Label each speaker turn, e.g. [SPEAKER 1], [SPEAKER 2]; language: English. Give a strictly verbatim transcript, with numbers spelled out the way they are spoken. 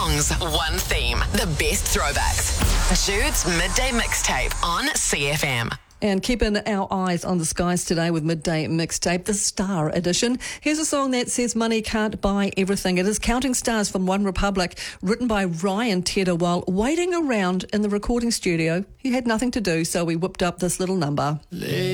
[SPEAKER 1] songs, one theme. The best throwbacks. Jude's Midday Mixtape on C F M.
[SPEAKER 2] And keeping our eyes on the skies today with Midday Mixtape, the Star Edition. Here's a song that says money can't buy everything. It is Counting Stars from One Republic, written by Ryan Tedder while waiting around in the recording studio. He had nothing to do, so we whipped up this little number.